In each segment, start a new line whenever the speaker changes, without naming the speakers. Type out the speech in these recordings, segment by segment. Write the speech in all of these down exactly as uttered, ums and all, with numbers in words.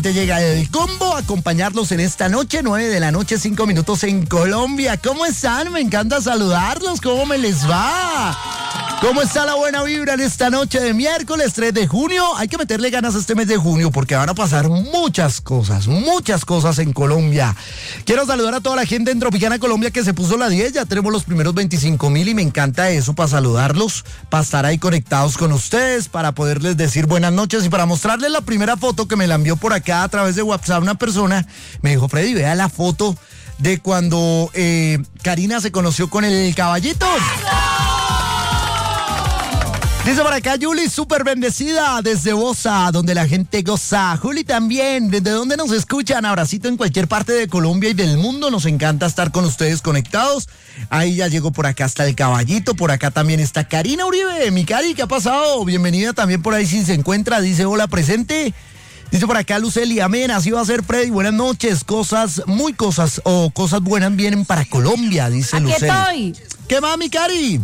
Te llega el combo a acompañarlos en esta noche, nueve de la noche, cinco minutos en Colombia. ¿Cómo están? Me encanta saludarlos. ¿Cómo me les va? ¿Cómo está la buena vibra en esta noche de miércoles tres de junio? Hay que meterle ganas a este mes de junio porque van a pasar muchas cosas, muchas cosas en Colombia. Quiero saludar a toda la gente en Tropicana Colombia que se puso la diez. Ya tenemos los primeros veinticinco mil y me encanta eso para saludarlos, para estar ahí conectados con ustedes, para poderles decir buenas noches y para mostrarles la primera foto que me la envió por acá a través de WhatsApp una persona. Me dijo, Freddy, vea la foto de cuando eh, Karina se conoció con el caballito. Dice por acá Juli, súper bendecida desde Bosa, donde la gente goza. Juli también, ¿desde dónde nos escuchan? Abracito en cualquier parte de Colombia y del mundo. Nos encanta estar con ustedes conectados. Ahí ya llegó por acá hasta el caballito. Por acá también está Karina Uribe. Mi Cari, ¿qué ha pasado? Bienvenida también por ahí si se encuentra. Dice hola, presente. Dice por acá Luceli, amén, así va a ser Freddy, buenas noches, cosas, muy cosas, o cosas buenas vienen para Colombia, dice
Aquí
Luceli.
estoy.
¿Qué más, mi Cari?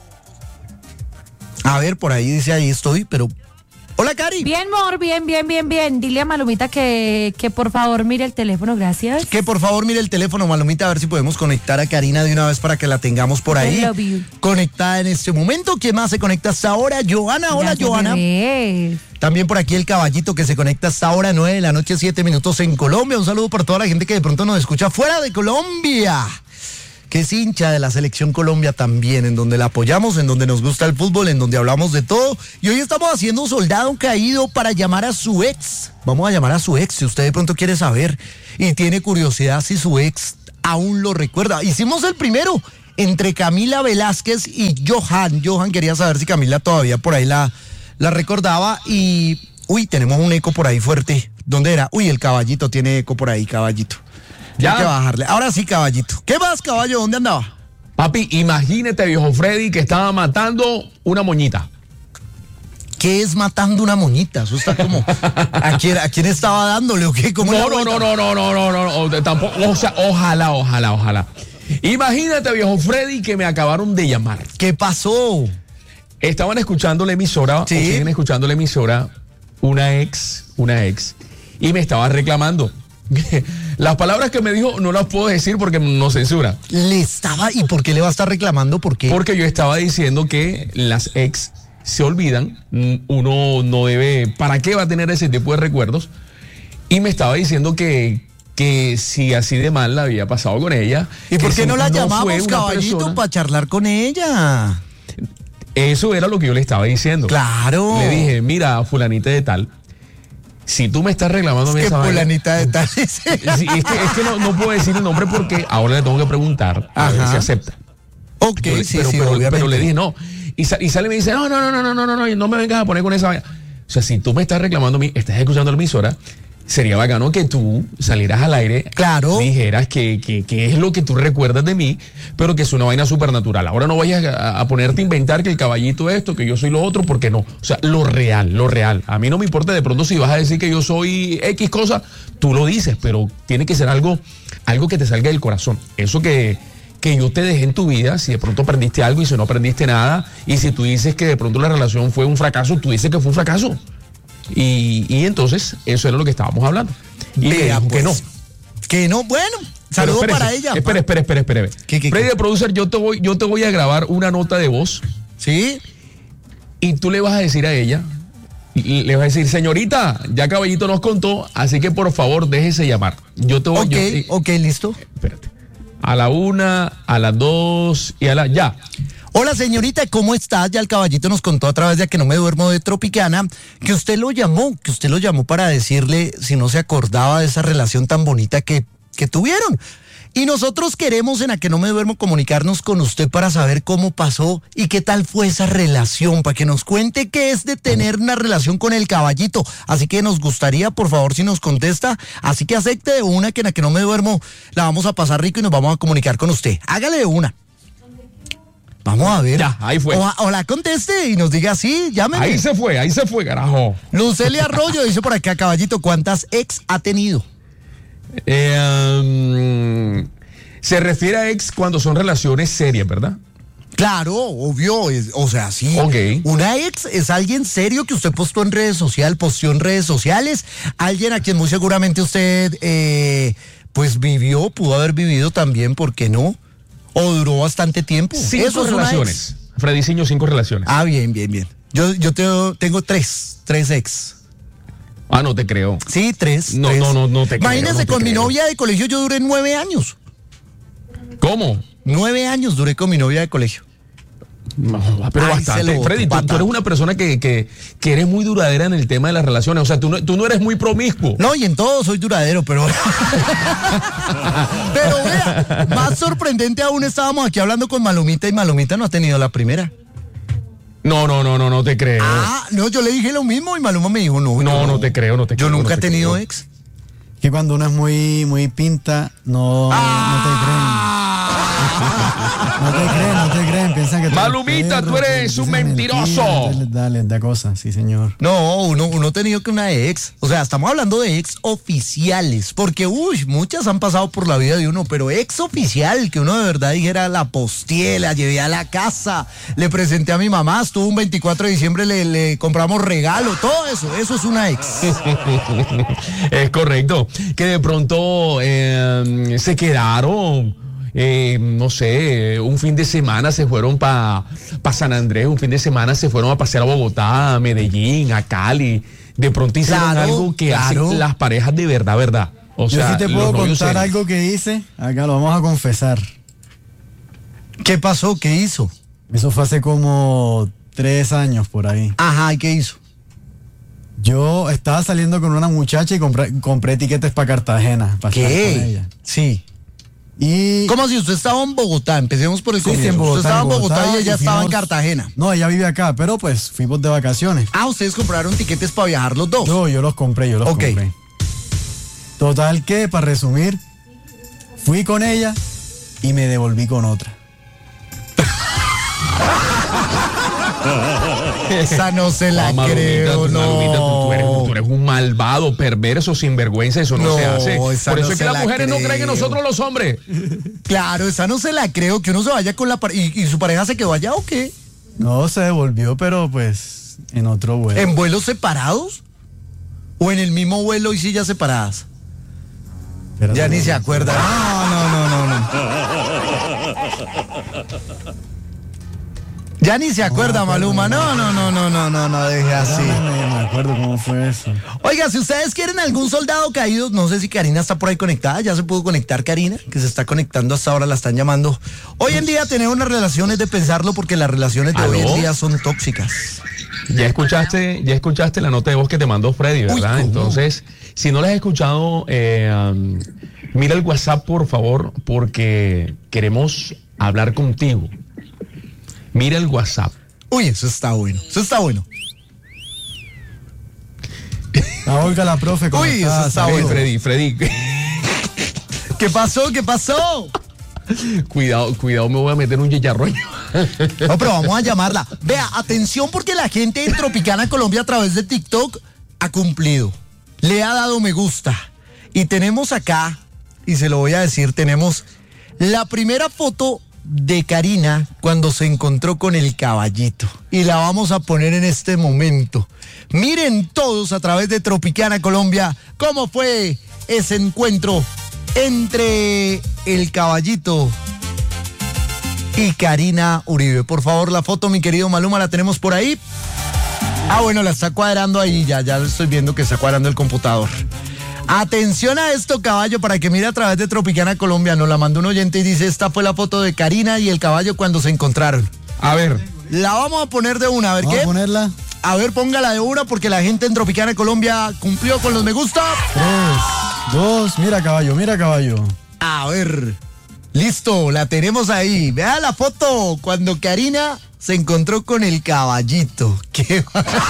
A ver, por ahí dice, ahí estoy, pero... Hola, Cari.
Bien, amor, bien, bien, bien, bien. Dile a Malumita que, que por favor mire el teléfono, gracias.
Que por favor mire el teléfono, Malumita, a ver si podemos conectar a Karina de una vez para que la tengamos por ahí.
I love you.
Conectada en este momento. ¿Quién más se conecta hasta ahora? Johanna, hola,
Gracias,
Johanna.
bebé.
También por aquí el caballito que se conecta hasta ahora, nueve de la noche, siete minutos en Colombia. Un saludo para toda la gente que de pronto nos escucha fuera de Colombia, que es hincha de la Selección Colombia también, en donde la apoyamos, en donde nos gusta el fútbol, en donde hablamos de todo. Y hoy estamos haciendo un soldado caído para llamar a su ex. Vamos a llamar a su ex, si usted de pronto quiere saber y tiene curiosidad si su ex aún lo recuerda. Hicimos el primero entre Camila Velázquez y Johan. Johan quería saber si Camila todavía por ahí la, la recordaba y... Uy, tenemos un eco por ahí fuerte. ¿Dónde era? Uy, el caballito tiene eco por ahí, caballito. Ya. Hay que bajarle. Ahora sí, caballito. ¿Qué más, caballo? ¿Dónde andaba?
Papi, imagínate, viejo Freddy, que estaba matando una moñita.
¿Qué es matando una moñita? Eso está como... ¿A quién, a quién estaba dándole o qué? ¿Cómo
No, no, no, no, no, no, no, no, no, tampoco, o sea, ojalá, ojalá, ojalá. Imagínate, viejo Freddy, que me acabaron de llamar.
¿Qué pasó?
Estaban escuchando la emisora,
¿Sí?
o siguen escuchando la emisora, una ex, una ex, y me estaba reclamando. Las palabras que me dijo no las puedo decir porque no censura.
Le estaba... ¿Y por qué le va a estar reclamando? ¿Por qué?
Porque yo estaba diciendo que las ex se olvidan, uno no debe... ¿Para qué va a tener ese tipo de recuerdos? Y me estaba diciendo que, que si así de mal la había pasado con ella...
¿Y por qué
si
no la
no
llamamos, caballito,
persona...
para charlar con ella?
Eso era lo que yo le estaba diciendo.
Claro.
Le dije, mira, fulanita de tal... Si tú me estás reclamando a mí
es que
esa
fulanita de tal.
sí, es que, es que no, no puedo decir el nombre porque ahora le tengo que preguntar a ver si acepta.
Ok,
pero,
sí,
pero,
sí,
pero,
obviamente.
pero le dije no. Y, sa- y sale y me dice, no, no, no, no, no, no, no, no, no me vengas a poner con esa vaina. O sea, si tú me estás reclamando a mí, estás escuchando la emisora, sería bacano que tú salieras al aire,
claro,
dijeras que, que, que es lo que tú recuerdas de mí, pero que es una vaina supernatural. Ahora no vayas a, a ponerte a inventar que el caballito esto, que yo soy lo otro, porque no. O sea, lo real, lo real. A mí no me importa de pronto si vas a decir que yo soy X cosa, tú lo dices, pero tiene que ser algo, algo que te salga del corazón. Eso que, que yo te dejé en tu vida, si de pronto aprendiste algo y si no aprendiste nada, y si tú dices que de pronto la relación fue un fracaso, tú dices que fue un fracaso. Y, y entonces, eso era lo que estábamos hablando. Y
Vea,
me dijo
pues,
que no.
Que no, bueno, saludos para ella.
Espera, espera, espera, espera.
¿Qué, qué,
Freddy,
qué?
de producer, yo te voy, yo te voy a grabar una nota de voz.
¿Sí?
Y tú le vas a decir a ella, le vas a decir, señorita, ya Caballito nos contó, así que por favor déjese llamar. Yo te voy
Ok,
yo, eh,
ok, listo.
Espérate. A la una, a las dos y a la... Ya.
Hola, señorita, ¿cómo estás? Ya el caballito nos contó a través de A Que No Me Duermo de Tropicana que usted lo llamó, que usted lo llamó para decirle si no se acordaba de esa relación tan bonita que, que tuvieron. Y nosotros queremos en A Que No Me Duermo comunicarnos con usted para saber cómo pasó y qué tal fue esa relación, para que nos cuente qué es de tener una relación con el caballito. Así que nos gustaría, por favor, si nos contesta, así que acepte de una que en A Que No Me Duermo la vamos a pasar rico y nos vamos a comunicar con usted. Hágale de una. Vamos a ver.
Ya, ahí fue.
O, o la conteste y nos diga sí, llámeme.
Ahí se fue, ahí se fue, carajo.
Lucelia Arroyo dice por acá, caballito, ¿cuántas ex ha tenido?
Eh, um, se refiere a ex cuando son relaciones serias, ¿verdad?
Claro, obvio, es- o sea, sí.
Ok.
Una ex es alguien serio que usted postó en redes sociales, posteó en redes sociales, alguien a quien muy seguramente usted, eh, pues vivió, pudo haber vivido también, ¿por qué no? O duró bastante tiempo.
Cinco
Eso es una
relaciones.
ex.
Frediciño, cinco relaciones.
Ah, bien, bien, bien. Yo, yo tengo, tengo tres, tres ex.
Ah, no te creo.
Sí, tres.
No,
tres.
no, no, no te creo,
Imagínese,
no te
con mi
creo.
novia de colegio yo duré nueve años.
¿Cómo?
Nueve años duré con mi novia de colegio.
No, pero
Ay, se
bastante.
lo boto,
Freddy, tú, tú
pata.
eres una persona que, que, que eres muy duradera en el tema de las relaciones. O sea, tú no, tú no eres muy promiscuo.
No, y en todo soy duradero, pero. Pero vea, más sorprendente aún, estábamos aquí hablando con Malumita y Malumita no ha tenido la primera.
No, no, no, no, no te creo.
Ah, no, yo le dije lo mismo y Maluma me dijo, no.
No,
yo
no te creo, no te
Yo
creo,
nunca
no
he
te
tenido
creo.
ex.
Que cuando uno es muy, muy pinta, no, no te creen. No te creen, no te creen. Piensan que tú eres
Malumita,
perro,
tú eres
que
un
dicen
mentiroso.
mentiras. Dale, dale, da cosas, sí, señor.
No, uno, uno ha tenido que una ex. O sea, estamos hablando de ex oficiales. Porque, uy, muchas han pasado por la vida de uno, pero ex oficial, que uno de verdad dijera, la posteé, la llevé a la casa, le presenté a mi mamá, estuvo un veinticuatro de diciembre, le, le compramos regalo, todo eso, eso es una ex.
Es correcto. Que de pronto eh, se quedaron, eh, no sé, un fin de semana se fueron para pa San Andrés, un fin de semana se fueron a pasear a Bogotá, a Medellín, a Cali. De pronto hicieron
Claro,
algo que
claro.
hacen las parejas de verdad, verdad. O
Yo
sea,
sí te
los
puedo
novios
contar
serios.
algo que hice. Acá lo vamos a confesar.
¿Qué pasó? ¿Qué hizo?
Eso fue hace como tres años por ahí.
Ajá, ¿y qué hizo?
Yo estaba saliendo con una muchacha y compré, compré tiquetes para Cartagena. Para estar con
¿Qué?
ella.
Sí.
Y
¿Cómo si usted estaba en Bogotá? Empecemos por el
Sí, sí,
comienzo.
en Bogotá,
Usted estaba en
en
Bogotá,
Bogotá
y ella
y
estaba en
fuimos-
Cartagena.
No, ella vive acá, pero pues fuimos de vacaciones.
Ah, ustedes compraron tiquetes para viajar los dos.
Yo, yo los compré, yo los
Ok.
compré. Total que, para resumir, fui con ella y me devolví con otra.
Esa no se la
Ah, Malumita,
creo,
tú,
no.
Malumita, tú, tú eres, tú eres un malvado, perverso, sinvergüenza, eso no,
No,
se hace.
esa
Por eso
no
es que
se
las
la
mujeres no creen en
creo.
nosotros los hombres.
Claro, esa no se la creo, que uno se vaya con la pareja. ¿Y, y su pareja se quedó allá o qué?
No, se devolvió, pero pues en otro vuelo.
¿En vuelos separados? ¿O en el mismo vuelo y sillas separadas?
Espérate,
Ya ni
no,
se
no.
acuerda. No, no, no, no, no. Ya ni se acuerda, Maluma. No, no, no, no, no, no, no, deje así.
No me, me acuerdo cómo fue eso.
Oiga, si ustedes quieren algún soldado caído, no sé si Karina está por ahí conectada, ya se pudo conectar Karina, que se está conectando hasta ahora, la están llamando. Hoy en día tener unas relaciones de pensarlo porque las relaciones de hoy en
¿Aló?
día son tóxicas.
Ya escuchaste, ya escuchaste la nota de voz que te mandó Freddy, ¿verdad?
¿cómo?
Entonces, si no la has escuchado, eh, um, mira el WhatsApp, por favor, porque queremos hablar contigo. Mira el WhatsApp.
Uy, eso está bueno, eso está bueno.
La Olga, la profe, ¿cómo
Uy,
estás?
eso está
Oye,
bueno.
Freddy, Freddy,
¿Qué pasó? ¿Qué pasó?
cuidado, cuidado, me voy a meter un chicharroño.
No, pero vamos a llamarla. Vea, atención porque la gente en Tropicana Colombia a través de TikTok ha cumplido. Le ha dado me gusta. Y tenemos acá, y se lo voy a decir, tenemos la primera foto de Karina cuando se encontró con el caballito. Y la vamos a poner en este momento. Miren todos a través de Tropicana Colombia cómo fue ese encuentro entre el caballito y Karina Uribe. Por favor, la foto, mi querido Maluma, la tenemos por ahí. Ah, bueno, la está cuadrando ahí, ya, ya lo estoy viendo que está cuadrando el computador. Atención a esto, caballo, para que mire a través de Tropicana Colombia. Nos la mandó un oyente y dice, esta fue la foto de Karina y el caballo cuando se encontraron.
A ver,
La vamos a poner de una, a ver
Vamos
qué.
a ponerla.
A ver, póngala de una porque la gente en Tropicana Colombia cumplió con los me gusta.
Tres, dos, mira caballo, mira caballo.
A ver, listo, la tenemos ahí. Vea la foto cuando Karina se encontró con el caballito. ¿Qué?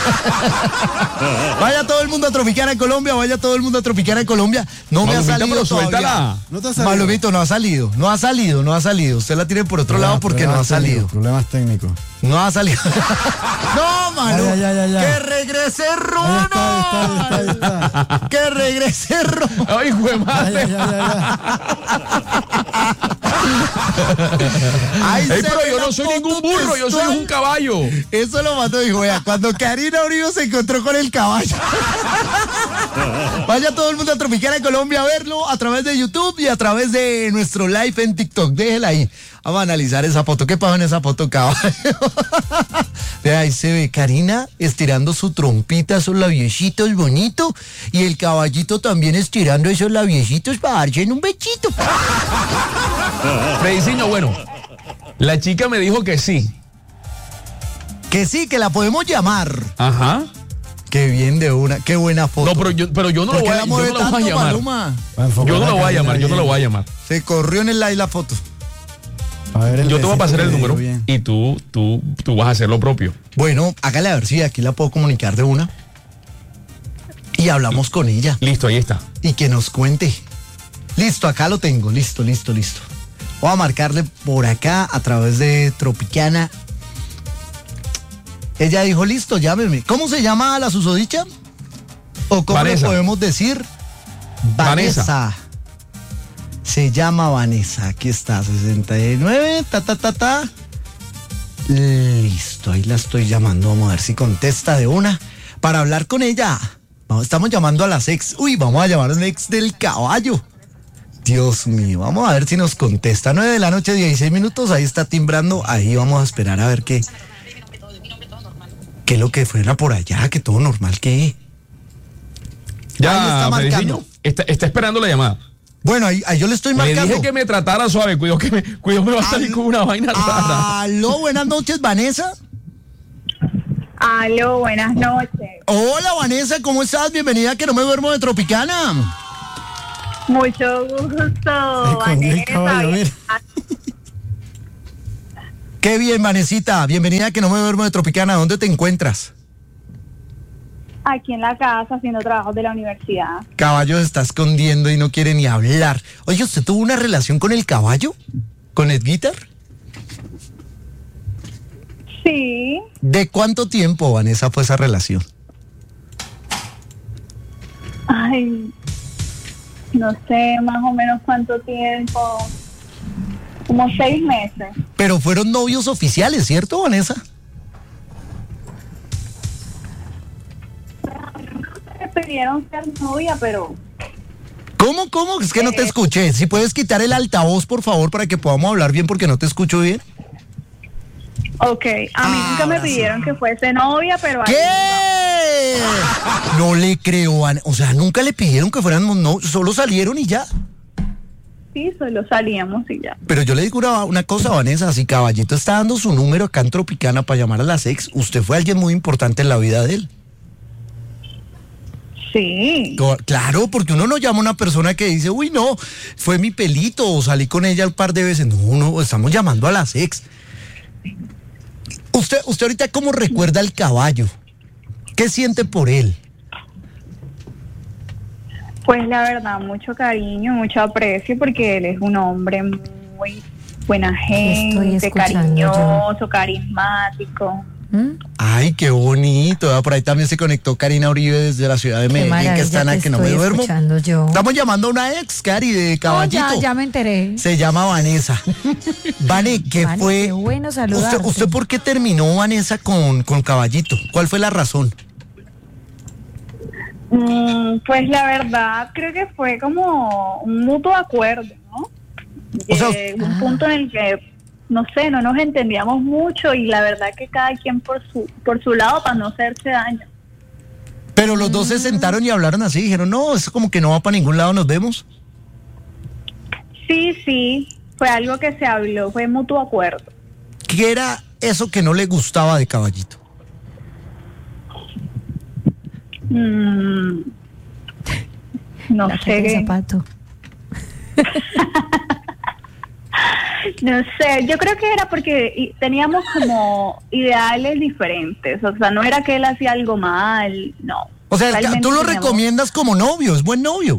Vaya todo el mundo a Tropicana Colombia, vaya todo el mundo a Tropicana Colombia. No me ha
Malumita,
salido
pero
todavía.
suéltala.
¿No te ha salido?
Malumito, no ha salido, no ha salido, no ha salido. Usted la tiene por otro lado porque no ha
Problemas técnicos,
salido.
Problemas técnicos.
No ha salido. No, Manu.
Ya, ya, ya, ya.
Que regrese
Ahí
Ruano.
está, ahí está, ahí está, ahí está.
Que regrese Ruano.
ay, güey,
Ya,
madre.
ya, ya, ya, ya.
Ahí
Ey,
se
pero
ve
yo
la
no soy
foto
ningún burro, yo soy
textual.
un caballo.
Eso lo mató, dijo, vea, cuando Karina Uribe se encontró con el caballo. Vaya todo el mundo a Tropicana Colombia a verlo a través de YouTube y a través de nuestro live en TikTok. Déjela ahí. Vamos a analizar esa foto. ¿Qué pasó en esa foto, caballo? Vea, ahí se ve Karina estirando su trompita, esos labiecitos bonitos. Y el caballito también estirando esos labiecitos para darse en un bechito.
Frediciño, bueno, la chica me dijo que sí.
Que sí, que la podemos llamar.
Ajá.
Qué bien de una, qué buena foto.
No, pero yo, pero yo no lo
¿Por
voy
qué
a,
la
yo
mueve
no la voy a
tanto,
llamar.
Maluma?
Yo no lo voy a llamar, yo no lo voy a llamar.
Se corrió en el live la foto.
A ver el
Yo te voy a
besito
pasar
que
el
le
número
dio bien.
y tú, tú, tú vas a hacer lo propio.
Bueno, hágale a ver si aquí la puedo comunicar de una. Y hablamos con ella.
Listo, ahí está.
Y que nos cuente. Listo, acá lo tengo. Listo, listo, listo. Voy a marcarle por acá a través de Tropicana. Ella dijo, listo, llámeme. ¿Cómo se llama la susodicha? ¿O cómo
Vanessa.
le podemos decir?
Vanessa.
Vanessa. Se llama Vanessa. Aquí está, sesenta y nueve, ta, ta, ta, ta. Listo, ahí la estoy llamando. Vamos a ver si contesta de una para hablar con ella. Vamos, estamos llamando a las ex. Uy, vamos a llamar a la ex del caballo. Dios mío, vamos a ver si nos contesta. nueve de la noche, dieciséis minutos. Ahí está timbrando. Ahí vamos a esperar a ver qué. ¿Qué es lo que fuera por allá? Que todo normal, ¿qué? Ahí
Ya,
está marcando.
Frediciño, está, está esperando la llamada.
Bueno, ahí, ahí yo le estoy
Le
marcando.
dije que me tratara suave, cuidado que me, cuidado me va a salir
Al-
con una vaina rara.
Aló, buenas noches, Vanessa.
Aló, buenas noches.
Hola, Vanessa, ¿cómo estás? Bienvenida a Que No Me Duermo de Tropicana.
Mucho gusto.
Escondí el caballo, mira.
Qué bien, Vanesita. Bienvenida a Que No Me Duermo de Tropicana. ¿Dónde te encuentras?
Aquí en la casa haciendo trabajos de la universidad.
Caballo se está escondiendo y no quiere ni hablar. Oye, ¿usted tuvo una relación con el caballo? ¿Con el guitar?
Sí,
¿De cuánto tiempo, Vanessa, fue esa relación?
ay, no sé más o menos cuánto tiempo. Como seis meses.
Pero fueron novios oficiales, ¿cierto, Vanessa?
Me pidieron ser novia, pero
¿Cómo, cómo? Es que no te
Eh.
escuché. Si puedes quitar el altavoz, por favor, para que podamos hablar bien, porque no te escucho bien.
ok. A mí
Ah,
nunca me
ahora sí.
pidieron que fuese novia, pero ahí
¿Qué? No le creo, Van- o sea, nunca le pidieron que fueran no, solo salieron y ya.
sí, solo salíamos y ya.
Pero yo le digo una, una cosa, Vanessa, si Caballito está dando su número acá en Tropicana para llamar a las ex, usted fue alguien muy importante en la vida de él.
Sí.
Co- Claro, porque uno no llama a una persona que dice, uy, no, fue mi pelito o salí con ella un par de veces. No, no, estamos llamando a las ex. Usted, usted ahorita, ¿cómo recuerda al caballo? ¿Qué siente por él?
Pues la verdad, mucho cariño, mucho aprecio, porque él es un hombre muy buena gente,
escuchando yo.
cariñoso, carismático.
¿Mm?
Ay, qué bonito. Ah, por ahí también se conectó Karina Uribe desde la ciudad de
Qué
Medellín, que
maravilla
están
te
a Que No Me
estoy
Duermo.
escuchando yo.
Estamos llamando a una ex, Cari, de
No,
Caballito.
ya, ya me enteré.
Se llama Vanessa. Vane, ¿qué
Vane,
fue?
qué bueno saludarte.
¿Usted, ¿Usted por qué terminó, Vanessa, con, con Caballito? ¿Cuál fue la razón?
Mm, pues la verdad, creo que fue como un mutuo acuerdo, ¿no?
O sea,
Llegó un punto en el que, no sé, no nos entendíamos mucho y la verdad que cada quien por su, por su lado para no hacerse daño.
Pero los dos se sentaron y hablaron así, dijeron, no, eso como que no va para ningún lado, nos vemos.
Sí, sí, fue algo que se habló, fue mutuo acuerdo.
¿Qué era eso que no le gustaba de Caballito?
Mm, no
La caja de
sé,
zapato.
no sé, yo creo que era porque i- teníamos como ideales diferentes, o sea, no era que él hacía algo mal, no.
O sea, el ca-
Realmente
tú lo
teníamos-
recomiendas como novio, es buen novio.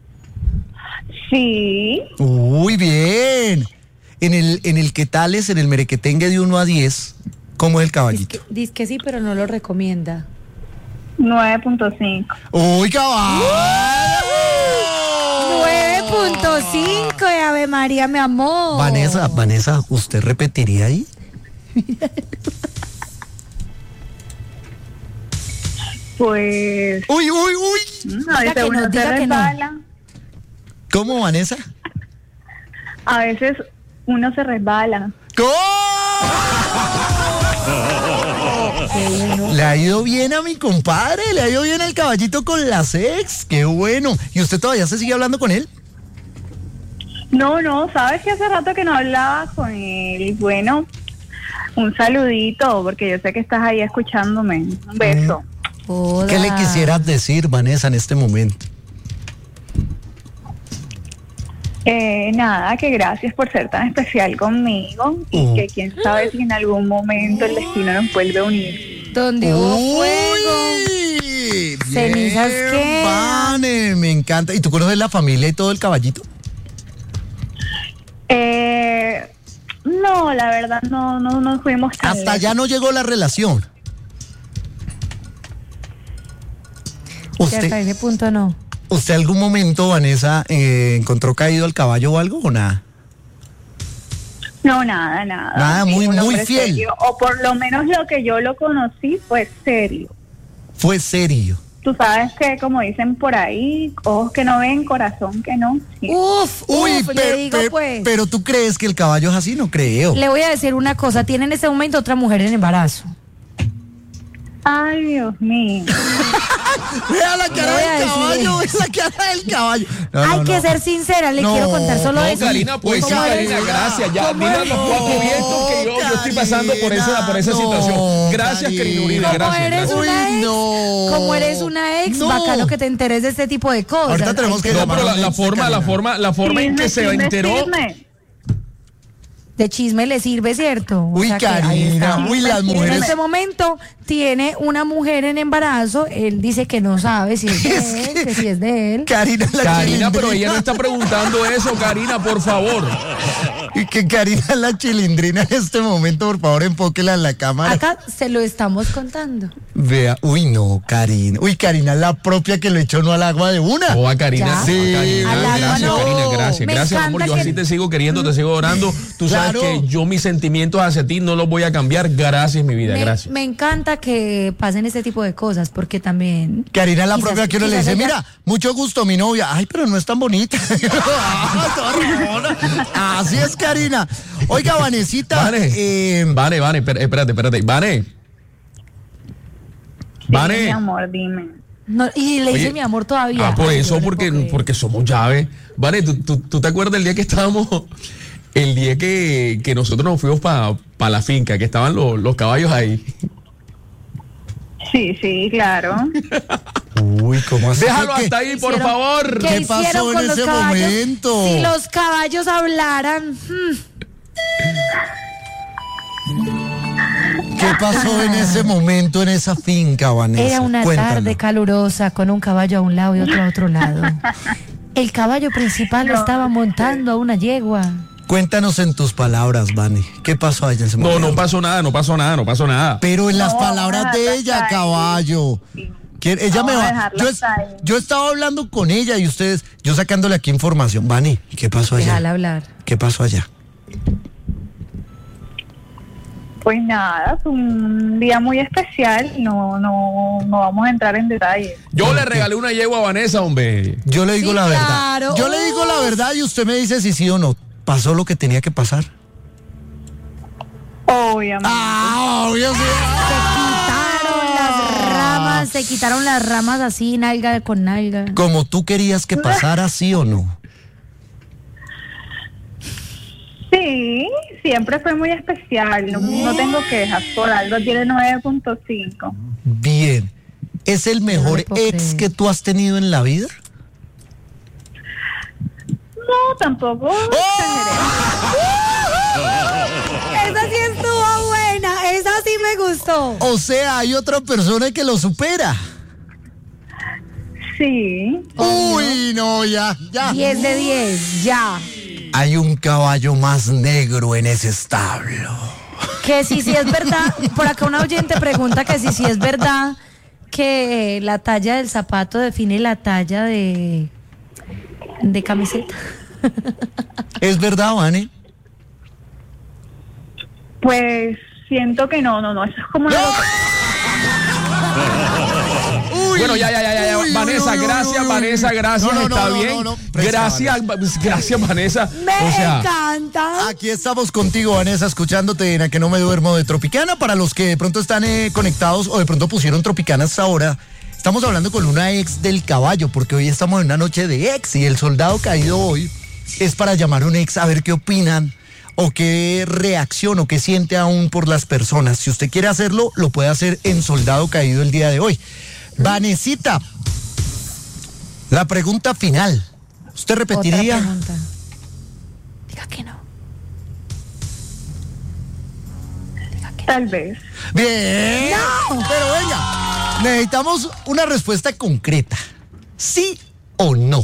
Sí,
Uy, bien. En el, en el que tales, en el merequetengue de uno a diez, ¿cómo es el Caballito?
Dice que, dice que sí, pero no lo recomienda.
nueve punto cinco.
¡Uy, caballo!
nueve punto cinco de Ave María, mi amor.
Vanessa, Vanessa, ¿usted repetiría ahí?
Pues
Uy, uy, uy.
mm, a
Diga
veces
que
uno
no,
se
diga que no.
resbala,
¿Cómo, Vanessa?
a veces uno se resbala.
Le ha ido bien a mi compadre, le ha ido bien al caballito con las ex, qué bueno. ¿Y usted todavía se sigue hablando con él?
No, no, sabes que hace rato que no hablaba con él. Y bueno, un saludito, porque yo sé que estás ahí escuchándome. Un beso.
Joda.
¿Qué le quisieras decir, Vanessa, en este momento?
Eh, nada, que gracias por ser tan especial conmigo y
Oh.
que quién sabe si en algún momento el destino nos vuelve a unir.
Donde hubo fuego.
Uy,
Cenizas
bien,
quedan.
Vane, me encanta. ¿Y tú conoces la familia y todo el caballito?
Eh, no, la verdad no, no, no fuimos tan
Hasta
lejos.
allá no llegó la relación.
Que hasta
¿Usted,
ese punto no.
¿Usted algún momento, Vanessa, eh, encontró caído al caballo o algo o nada?
No, nada, nada.
Nada, muy-
Un
muy
hombre
fiel.
serio, o por lo menos lo que yo lo conocí fue serio.
Fue serio.
Tú sabes que, como dicen por ahí, ojos que no ven, corazón que no. Sí.
Uf,
Uy,
uf,
pe-
le digo
pe-
pues.
pero tú crees que el caballo es así, no creo.
Le voy a decir una cosa, tiene en este momento otra mujer en embarazo.
Ay, Dios mío.
Vea la
Le
cara
voy a
del
decir.
caballo, vea la cara del caballo. No,
Hay
no,
que
no.
ser sincera, le
No,
quiero contar solo
No,
eso.
Karina, pues sí,
¿Cómo eres?
Karina, gracias. Ya,
¿Cómo
dile a
eres?
los cuatro vientos que yo, yo estoy pasando por esa, por esa
No,
situación. Gracias,
Karina.
Karina Uribe,
Como
gracias.
eres
gracias.
una
Uy,
ex,
no.
como eres una ex,
No.
bacano que te enteres de este tipo de cosas.
Ahorita tenemos
Ay,
que
No,
llamar
pero
a
la,
una
la
ex,
forma, la
Karina.
forma, la forma en
Chisme,
que se
chisme,
enteró.
chisme.
de chisme le sirve, ¿cierto? O
Uy,
sea que ahí
Karina,
está.
uy, las
En
mujeres.
este momento tiene una mujer en embarazo, él dice que no sabe si es de él, que si es de él.
Karina, la
Karina, pero ella no
chilindrina.
está preguntando eso, Karina, por favor.
Y que Karina es la chilindrina en este momento, por favor, enfóquela en la cámara.
Acá se lo estamos contando.
Vea, uy, no, Karina. Uy, Karina es la propia que lo echó no al agua de una.
Oh, a Karina,
Ya.
Sí.
a Karina,
Al agua
gracias,
no.
Karina, gracias.
Me
Gracias, amor.
encanta
Yo
que-
así te sigo queriendo, te sigo orando. Tú sabes
Claro.
que yo mis sentimientos hacia ti no los voy a cambiar. Gracias, mi vida,
Me,
gracias.
me encanta que pasen este tipo de cosas, porque también...
Karina es la
Quizás-
propia que uno le
quizás
dice,
ella-
mira, mucho gusto, mi novia. Ay, pero no es tan bonita. Ay, toda rabona. Así es, Karina. Oiga, Vanesita.
Vane,
eh,
Vane, Vane, espérate, espérate, espérate. Vane.
Sí, mi
Vane.
amor, dime.
No, y le dice
Oye,
mi amor todavía.
Ah, por
Ay, yo
eso,
no le
porque,
puedo creer.
porque somos llave. Vale, ¿tú, tú, tú te acuerdas del día que estábamos, el día que, que nosotros nos fuimos para pa la finca, que estaban los, los caballos ahí?
Sí, sí, claro.
Uy, ¿cómo así?
Déjalo
¿Qué-
hasta ahí, por
Hicieron-
favor.
¿Qué,
¿Qué
hicieron
pasó en
con los
ese
caballos?
momento?
Si los caballos hablaran, hmm,
¿Qué pasó en ese momento en esa finca, Vanessa?
era una
Cuéntanos.
tarde calurosa con un caballo a un lado y otro a otro lado. El caballo principal
No,
estaba montando a una yegua.
Cuéntanos en tus palabras, Vane. ¿Qué pasó allá en ese
No,
momento?
no pasó nada, no pasó nada, no pasó nada.
Pero en las
No,
palabras
vamos a
de
dejarla
ella,
hasta ahí.
caballo.
Sí.
Que ella me
Vamos a
va.
dejarla
Yo,
hasta ahí.
yo estaba hablando con ella y ustedes, yo sacándole aquí información. Vane, ¿qué pasó allá?
Déjala hablar.
¿Qué pasó allá?
Pues nada, fue un día muy especial. No, no, no vamos a entrar en detalles.
Yo le regalé una yegua a Vanessa, hombre.
Yo le digo
Sí,
la verdad.
claro.
Yo le digo la
Uf.
verdad y usted me dice si sí o no. Pasó lo que tenía que pasar.
Obviamente.
Ah, obvio sí.
Quitaron las ramas, se quitaron las ramas así, nalga con nalga.
Como tú querías que pasara, sí o no.
Sí, siempre fue muy especial. No, no tengo quejas. Por algo tiene nueve punto cinco.
Bien. ¿Es el mejor
le puedo
ex
creer.
que tú has tenido en la vida?
No, tampoco.
Esa sí estuvo buena, esa sí me gustó.
O sea, hay otra persona que lo supera.
Sí.
Uy, no, ya, ya.
diez de diez, ya.
Hay un caballo más negro en ese establo.
Que si sí es verdad, por acá una oyente pregunta que si sí es verdad que la talla del zapato define la talla de, de camiseta.
¿Es verdad, Vane?
Pues siento que no, no, no, eso es como una loca.
Uy,
Bueno, ya, ya, ya, ya.
uy,
Vanessa,
uy, uy,
gracias,
uy.
Vanessa, gracias,
No, no, no,
está
no,
bien.
no, no. Presta,
Gracias, gracias, Vanessa.
Me
O sea,
encanta.
Aquí estamos contigo, Vanessa, escuchándote en A Que No Me Duermo de Tropicana. Para los que de pronto están eh, conectados o de pronto pusieron Tropicana hasta ahora, estamos hablando con una ex del caballo, porque hoy estamos en una noche de ex y el soldado caído hoy es para llamar a un ex a ver qué opinan o qué reacción o qué siente aún por las personas. Si usted quiere hacerlo, lo puede hacer en Soldado Caído el día de hoy. Vanesita, la pregunta final. ¿Usted repetiría?
Otra pregunta. Diga que no. Diga que no.
Tal vez.
Bien. Pero venga, necesitamos una respuesta concreta. ¿Sí o no?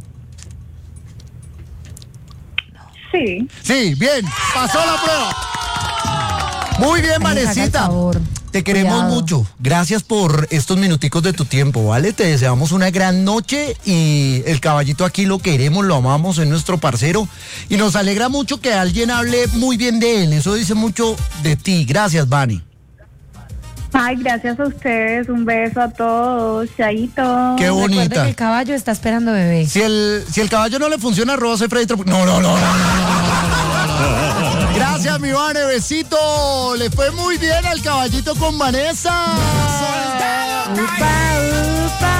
Sí.
Sí, bien. Pasó la prueba. Muy bien,
Ay, haga el
Vanesita.
favor.
Te queremos
Cuidado.
mucho. Gracias por estos minuticos de tu tiempo, ¿vale? Te deseamos una gran noche y el caballito aquí lo queremos, lo amamos, es nuestro parcero y nos alegra mucho que alguien hable muy bien de él. Eso dice mucho de ti. Gracias, Vani.
Ay, gracias a ustedes. Un beso a todos. Chaito.
Qué
Recuerde
bonita.
que el caballo está esperando bebé.
Si el, si el caballo no le funciona, arroba soy Freddy Trop- No, no, no, no, no, no, no, no. Gracias, mi Vane, besito. Le fue muy bien al caballito con Vanessa.
Upa, upa.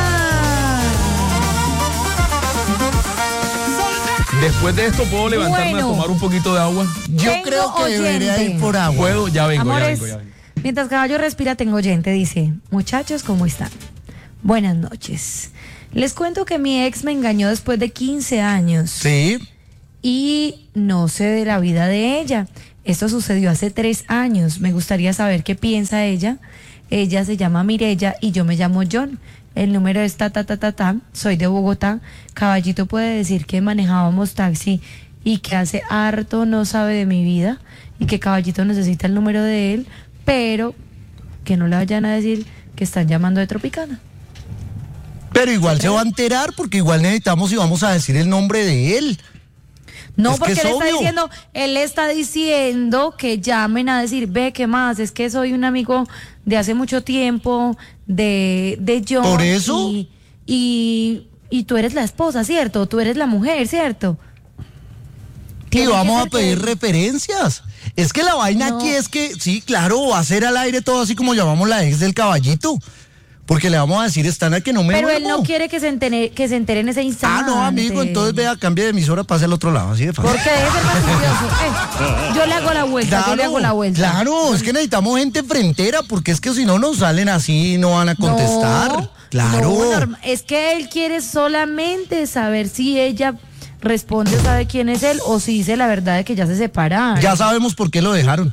después de esto, ¿puedo levantarme
Bueno.
a tomar un poquito de agua?
Yo
Tengo
creo que debería
oyente.
ir por agua.
¿Puedo? Ya vengo, ya
Amores,
vengo, ya vengo.
mientras caballo respira, tengo oyente. Dice, muchachos, ¿cómo están? Buenas noches. Les cuento que mi ex me engañó después de quince años.
Sí.
Y no sé de la vida de ella. Esto sucedió hace tres años. Me gustaría saber qué piensa ella. Ella se llama Mirella y yo me llamo John. El número es ta ta ta ta ta. Soy de Bogotá. Caballito puede decir que manejábamos taxi y que hace harto no sabe de mi vida y que Caballito necesita el número de él, pero que no le vayan a decir que están llamando de Tropicana.
Pero igual se va a enterar porque igual necesitamos y vamos a decir el nombre de él.
No,
Es que
porque
es
él está
obvio.
diciendo, él está diciendo que llamen a decir, ve, ¿qué más? Es que soy un amigo de hace mucho tiempo, de, de John.
¿Por eso?
Y, y, y tú eres la esposa, ¿cierto? Tú eres la mujer, ¿cierto?
Y
Tiene que
vamos a
ser que-
pedir referencias. Es que la vaina
No.
aquí es que, sí, claro, va a ser al aire todo así como llamamos la ex del caballito. Porque le vamos a decir, están a que no me
Pero él
duermo.
no quiere que se entere, que se entere en ese
Ah,
instante.
no, amigo, entonces vea, cambie de emisora, pase al otro lado, así de fácil.
Porque debe ser fastidioso. Eh, yo le hago la vuelta, yo le hago la vuelta.
Claro, es que necesitamos gente frentera, porque es que si no nos salen así y no van a contestar.
No,
claro.
no, norma- es que él quiere solamente saber si ella responde, sabe quién es él, o si dice la verdad de que ya se separaron.
Ya sabemos por qué lo dejaron.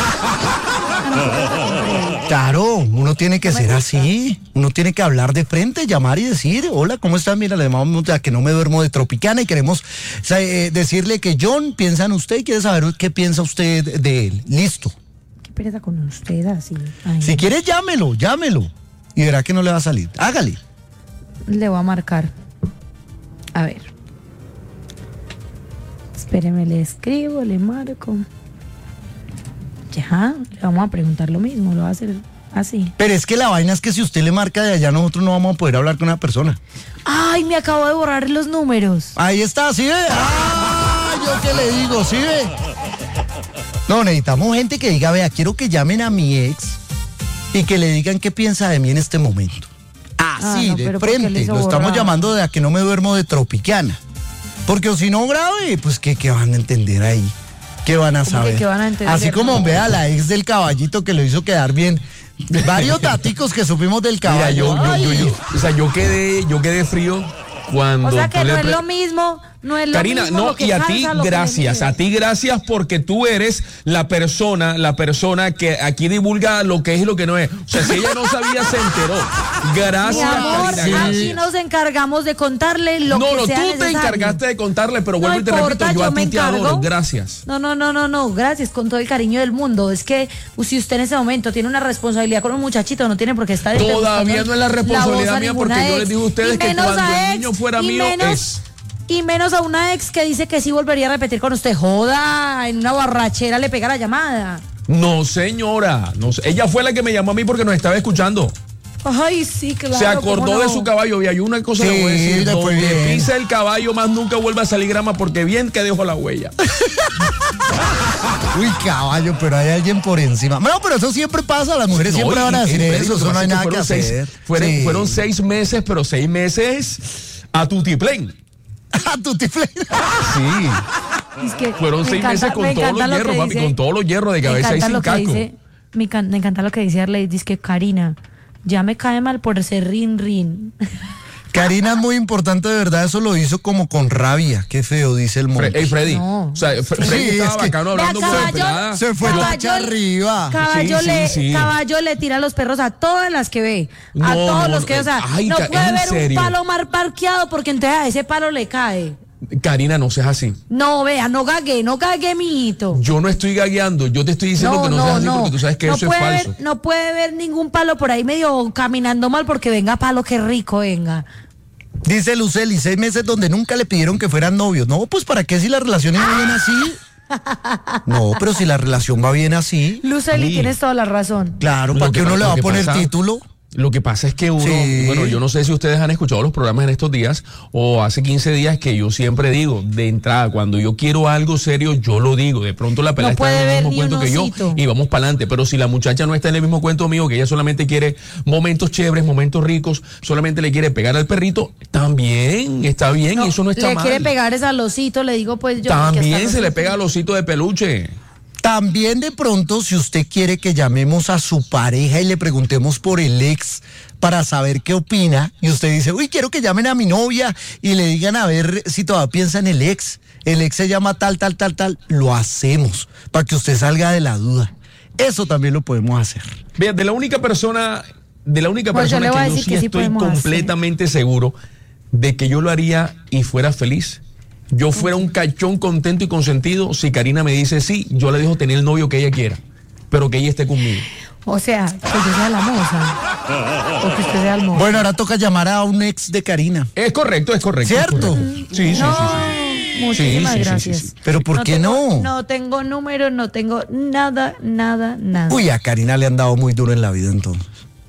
Claro, uno tiene que ser así, uno tiene que hablar de frente, llamar y decir, hola, ¿cómo están? Mira, le llamamos a Que No Me Duermo de Tropicana y queremos eh, decirle que John piensa en usted y quiere saber qué piensa usted de él. Listo.
Qué pereza con usted así. Ay,
Si quiere, llámelo, llámelo. Y verá que no le va a salir. Hágale.
le voy a marcar. A ver. Espéreme, le escribo, le marco. Ya, le vamos a preguntar lo mismo, lo va a hacer así.
Pero es que la vaina es que si usted le marca de allá, nosotros no vamos a poder hablar con una persona.
Ay, me acabo de borrar los números.
Ahí está, ¿sí ve? ¡Ah! Yo qué le digo, ¿sí ve? No, necesitamos gente que diga, vea, quiero que llamen a mi ex y que le digan qué piensa de mí en este momento. Así,
Ah, no,
de
pero ¿por qué le
frente.
hizo
Lo estamos
borrar?
llamando de A Que No Me Duermo de Tropicana. Porque o si no grave, pues ¿qué, qué van a entender ahí? ¿Qué van a
¿Cómo que
saber?
qué van a entender?
Así como
No.
vea la ex del caballito que lo hizo quedar bien. Varios daticos que supimos del
Mira,
caballo.
yo, yo, yo,
Ay.
yo- o sea, yo quedé, yo quedé frío cuando
O sea
tú
que
le
no es
pre-
lo mismo, no es lo
Karina,
mismo.
no,
lo que
y a
calza,
ti
lo que le
gracias,
mide.
a ti gracias porque tú eres la persona, la persona que aquí divulga lo que es y lo que no es. O sea, si ella no sabía, se enteró.
Mi
Gracias,
amor,
Karina.
aquí nos encargamos de contarle lo
No,
que
no,
sea
tú te
necesario.
encargaste de contarle, pero
No
vuelvo y te
importa,
repito, yo
yo
a
me
ti te
encargo.
adoro. Gracias.
No, no, no, no, no, gracias, con todo el cariño del mundo. Es que uh, si usted en ese momento tiene una responsabilidad con un muchachito, no tiene por qué estar...
Todavía
buscando
no es la responsabilidad
voz a
mía
ninguna
porque yo
ex.
les digo a ustedes
Y
que
menos
cuando
a
el
ex,
niño fuera
y
mío
menos-
es.
Y menos a una ex que dice que sí volvería a repetir con usted. Joda, en una borrachera le pega la llamada.
No, señora. No, ella fue la que me llamó a mí porque nos estaba escuchando.
Ay, sí, claro.
Se acordó
¿cómo no?
de su caballo. Y hay una cosa
Sí,
que voy a decir.
le fue
Donde
bien.
pisa el caballo, más nunca vuelve a salir grama porque bien que dejó la huella.
Uy, caballo, pero hay alguien por encima. No, pero eso siempre pasa, las mujeres
No,
siempre
y-
van a decir
y-
eso,
lo
eso
que
no
pasa
hay
es
nada que
fueron seis-
hacer.
Fueron,
Sí.
fueron seis meses, pero seis meses a tutiplén.
A tu tifle.
Sí.
Es que
Fueron
me
seis
encanta-
meses con
me
todos
encanta
los
lo que
hierros, papi,
dice-
con todos los hierros de
me
cabeza y
encanta
sin
lo que
casco.
dice- me, can- me encanta lo que dice Arley. Dice que Karina, ya me cae mal por ser rin rin.
Karina es muy importante, de verdad, eso lo hizo como con rabia. Qué feo, dice el
Fre-
monte.
Ey, Freddy.
No.
O sea, Fre-
Sí,
Freddy estaba
es que-
bacano hablando
Vea,
con la
caballo,
pelada.
Se fue
Yo-
tacha arriba.
Caballo,
Sí, sí,
le,
sí.
caballo le tira a los perros a todas las que ve. A
No,
todos
no,
los que,
no,
o sea,
ay,
no
ca-
puede
¿en
ver
serio?
un palo mal parqueado porque entonces a ese palo le cae.
Karina, no seas así.
No, vea, no gagué, no gagué, mijito.
Yo no estoy gagueando, yo te estoy diciendo que no, seas así porque tú sabes que
no
eso es
puede
falso.
ver, no puede ver ningún palo por ahí medio caminando mal porque venga palo, qué rico, venga.
Dice Luceli, seis meses donde nunca le pidieron que fueran novios. No, pues ¿para qué si la relación va bien así? No, pero si la relación va bien así,
Luceli,
Sí.
tienes toda la razón.
claro,
Lo
¿para
que
qué uno
pa-
le
lo
va a
que
poner
pasa-
título?
Lo que pasa es que uno,
Sí.
bueno, yo no sé si ustedes han escuchado los programas en estos días o hace quince días que yo siempre digo, de entrada, cuando yo quiero algo serio, yo lo digo. De pronto la pelada
No
está
puede
en el
ver
mismo
ni
cuento
un
que yo
osito.
y vamos para adelante. Pero si la muchacha no está en el mismo cuento mío, que ella solamente quiere momentos chéveres, momentos ricos, solamente le quiere pegar al perrito, también está bien y eso no está
le
mal.
quiere pegar es al osito, le digo pues yo. que
También
hasta
se le
los-
pega al osito de peluche.
También de pronto, si usted quiere que llamemos a su pareja y le preguntemos por el ex para saber qué opina, y usted dice, uy, quiero que llamen a mi novia y le digan a ver si todavía piensa en el ex, el ex se llama tal, tal, tal, tal, lo hacemos para que usted salga de la duda. Eso también lo podemos hacer.
Vea, de la única persona, de la única
Pues yo
persona
le voy a
que yo
decir
sí
que sí
estoy
podemos hacer.
completamente seguro de que yo lo haría y fuera feliz. Yo fuera un cachón contento y consentido. Si Karina me dice sí, yo le dejo tener el novio que ella quiera, pero que ella esté conmigo.
O sea, que yo sea la moza. O que usted sea el mozo.
Bueno, ahora toca llamar a un ex de Karina.
Es correcto, es correcto. es
¿Cierto?
correcto. Sí, sí,
no,
sí, sí.
muchísimas
Sí, sí, sí,
gracias.
sí, sí.
Pero ¿por qué
tengo-
no?
No tengo número, no tengo nada, nada, nada.
Uy, a Karina le han dado muy duro en la vida entonces.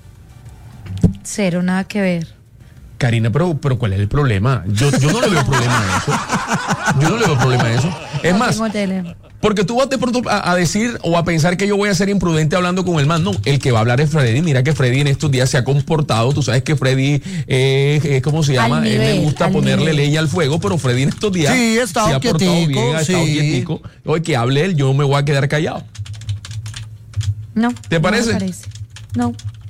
Cero, nada que ver.
Karina, pero, pero ¿cuál es el problema? Yo, yo no le veo problema a eso. Yo no le veo problema a eso. Es
No
más,
tengo tele.
porque tú vas de pronto a, a decir o a pensar que yo voy a ser imprudente hablando con el man. No, el que va a hablar es Freddy. Mira que Freddy en estos días se ha comportado. Tú sabes que Freddy, eh, eh, ¿cómo se llama?
Al
Él
nivel,
le gusta
al
ponerle
nivel.
leña al fuego, pero Freddy en estos días
Sí, ha estado
se ha portado
quietico,
bien, ha estado
sí.
quietico. Oye, que hable él, yo me voy a quedar callado.
No.
¿Te parece?
No me parece. No.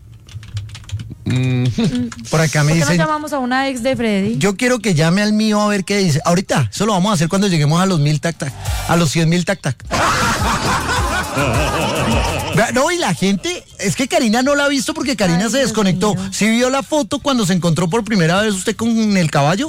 Mm,
Por acá me
¿Por qué no
dicen,
llamamos a una ex de Freddy?
yo quiero que llame al mío a ver qué dice. Ahorita, eso lo vamos a hacer cuando lleguemos a los mil tac tac, a los cien mil tac tac. Vea, no, y la gente, es que Karina no la ha visto porque Karina
Ay,
se
Dios
desconectó.
mío.
¿Sí vio la foto cuando se encontró por primera vez usted con el caballo?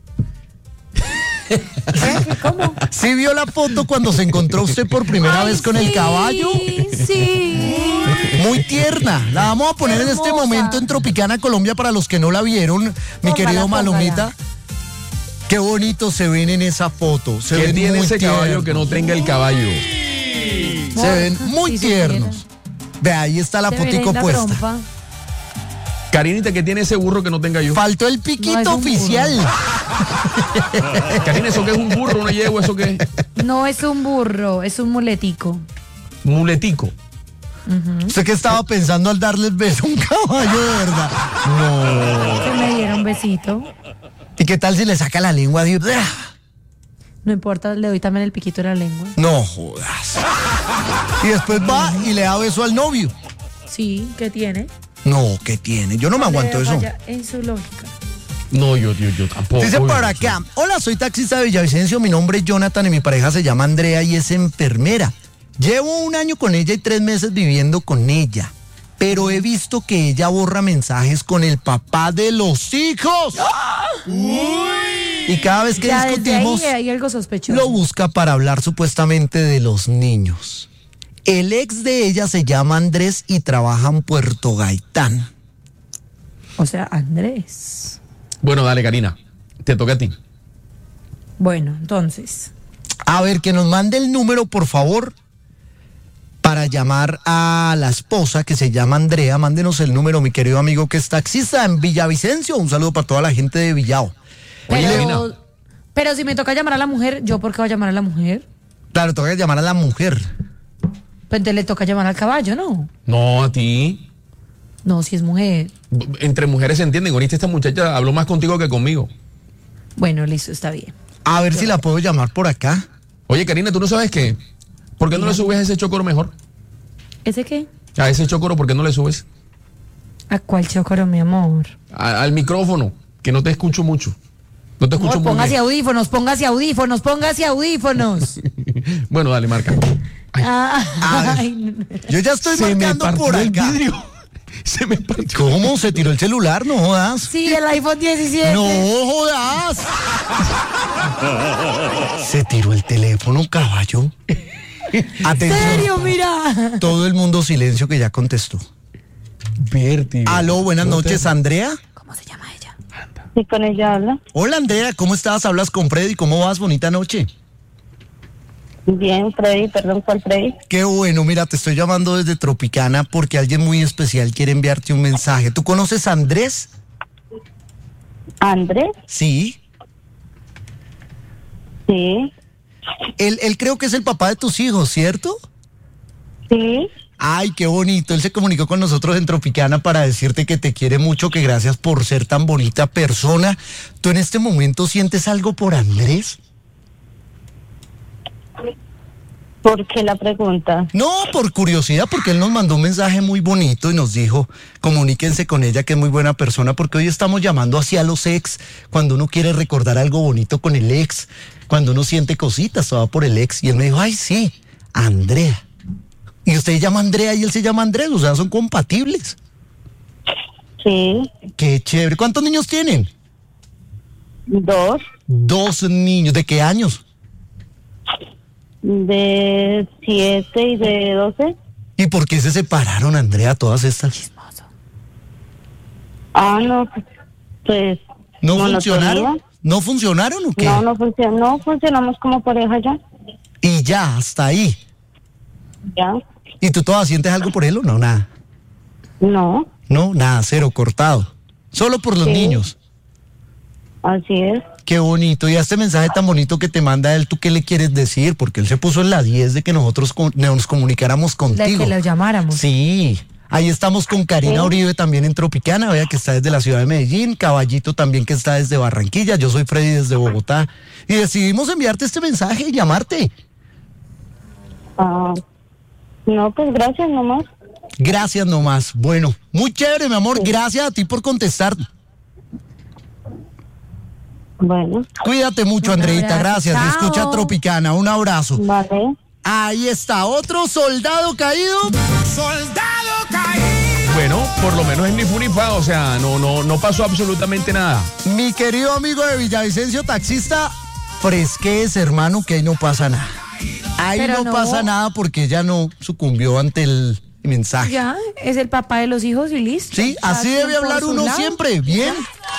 ¿Qué? ¿Cómo?
¿Sí vio la foto cuando se encontró usted por primera
Ay,
vez con el
sí,
caballo?
Sí.
Muy tierna. La vamos a poner en este
Hermosa.
momento en Tropicana Colombia para los que no la vieron, mi
Póngala,
querido
póngala.
Malomita. Qué bonito se ven en esa foto. Se
¿Qué
ven
tiene
muy
ese caballo
tiernos.
que no tenga el caballo?
Se ven muy
Si
tiernos. Ve, ahí está la
Se
fotico
merenda
puesta.
trompa.
Karinita, ¿qué tiene ese burro que no tenga yo?
Faltó el
No,
piquito
es un
oficial.
Karina, ¿eso qué es un burro, una yegua? ¿Eso qué es?
No es un burro, es un muletico.
Muletico.
¿Usted qué estaba pensando al darle el beso a un caballo de verdad? No.
Que me diera un besito.
¿Y qué tal si le saca la lengua? Dios?
No importa, le doy también el piquito de la lengua.
No jodas. Y después va y le da beso al novio.
Sí, ¿qué tiene?
No, ¿qué tiene? Yo no me aguanto
Le
eso.
falla En su lógica.
No, yo, yo, yo tampoco.
Dice
yo
por
no
acá,
sé.
hola, soy taxista de Villavicencio, mi nombre es Jonathan y mi pareja se llama Andrea y es enfermera. Llevo un año con ella y tres meses viviendo con ella, pero he visto que ella borra mensajes con el papá de los hijos. Y cada vez que
Ya desde
discutimos,
ahí hay algo sospechoso.
lo busca para hablar supuestamente de los niños. El ex de ella se llama Andrés y trabaja en Puerto Gaitán.
O sea, Andrés.
Bueno, dale, Karina. Te toca a ti.
Bueno, entonces.
A ver, que nos mande el número, por favor, para llamar a la esposa que se llama Andrea. Mándenos el número, mi querido amigo que es taxista en Villavicencio. Un saludo para toda la gente de Villao.
Oye,
Pero,
Karina.
pero si me toca llamar a la mujer, ¿yo por qué voy a llamar a la mujer?
Claro, toca llamar a la mujer.
Pues entonces le toca llamar al caballo, ¿no?
No, a ti.
No, si es mujer.
Entre mujeres se entienden. Ahorita esta muchacha habló más contigo que conmigo.
Bueno, listo, está bien.
A ver si la puedo llamar por acá.
Oye, Karina, ¿tú no sabes qué? ¿Por qué no le subes a ese chocoro mejor?
¿Ese qué?
A ese chocoro, ¿por qué no le subes?
¿A cuál chocoro, mi amor?
A- al micrófono, que no te escucho mucho. No te escucho
Amor,
muy
póngase
bien.
audífonos, póngase audífonos, póngase audífonos.
Bueno, dale, marca. Ay,
Ah, ay, no.
Yo ya estoy
se me
marcando
partió
por
el
acá.
vidrio. Se me partió.
¿Cómo? ¿Se tiró el celular? No jodas.
Sí, el iPhone diecisiete.
No jodas. Se tiró el teléfono, caballo. Atención.
¿Serio? Mira.
Todo el mundo silencio que ya contestó.
Vértigo.
Aló, buenas
No te-
noches, Andrea.
¿Cómo se llama ella?
Sí, con ella habla.
Hola, Andrea, ¿cómo estás? Hablas con Freddy, ¿cómo vas? Bonita noche.
Bien, Freddy, perdón, ¿cuál Freddy?
Qué bueno, mira, te estoy llamando desde Tropicana porque alguien muy especial quiere enviarte un mensaje. ¿Tú conoces a Andrés?
¿Andrés?
Sí.
Sí,
Él, él creo que es el papá de tus hijos, ¿cierto?
sí.
Ay, qué bonito. Él se comunicó con nosotros en Tropicana para decirte que te quiere mucho, que gracias por ser tan bonita persona. ¿Tú en este momento sientes algo por Andrés?
¿Por qué la pregunta?
No, por curiosidad, porque él nos mandó un mensaje muy bonito y nos dijo, comuníquense con ella, que es muy buena persona, porque hoy estamos llamando hacia los ex, cuando uno quiere recordar algo bonito con el ex, cuando uno siente cositas, todo va por el ex. Y él me dijo, ay, sí, Andrea. Y usted se llama Andrea y él se llama Andrés, o sea, son compatibles.
Sí,
Qué chévere. ¿Cuántos niños tienen?
dos,
Dos niños. ¿De qué años?
de siete y de doce.
¿Y por qué se separaron, Andrea, todas estas?
Ah, no, pues...
¿No
monotonía.
funcionaron? ¿No funcionaron o qué?
No, no funcionó, no funcionamos como pareja ya.
Y ya, hasta ahí.
Ya,
¿Y tú todavía sientes algo por él o no? Nada.
no,
No, nada, cero, cortado. Solo por los
Sí.
niños.
así es.
Qué bonito. Y a este mensaje tan bonito que te manda él, ¿tú qué le quieres decir? Porque él se puso en la diez de que nosotros con- nos comunicáramos
De
contigo.
que lo llamáramos.
Sí. Ahí estamos con Karina
Sí.
Uribe también en Tropicana, vea que está desde la ciudad de Medellín, Caballito también que está desde Barranquilla, yo soy Freddy desde Bogotá. Y decidimos enviarte este mensaje y llamarte.
Ah, no, pues gracias nomás.
Gracias nomás. Bueno, muy chévere, mi amor. Gracias a ti por contestar.
Bueno,
Cuídate mucho,
Un
Andreita.
abrazo.
Gracias.
Chao.
Escucha Tropicana. Un abrazo.
vale.
Ahí está, otro soldado caído.
Bueno, por lo menos es ni fu ni fa, o sea, no, no, no pasó absolutamente nada.
Mi querido amigo de Villavicencio, taxista, fresquez, hermano, que ahí no pasa nada. Ahí
Pero
no,
no.
pasa nada porque ella no sucumbió ante el mensaje.
Ya, es el papá de los hijos y listo.
Sí, así
Cada
debe
quien por
hablar
su
uno
lado.
siempre. Bien,